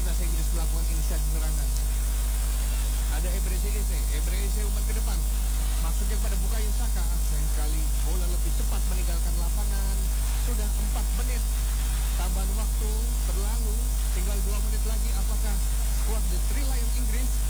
timnas Inggris melakukan inisiatif serangan. Ada Ebreze umpan ke depan. Maksudnya pada Bukayo Saka. Sayang sekali bola lebih cepat meninggalkan lapangan. Sudah 4 menit. Tambahan waktu berlalu. Tinggal 2 menit lagi. Apakah skuad The Three Lions Inggris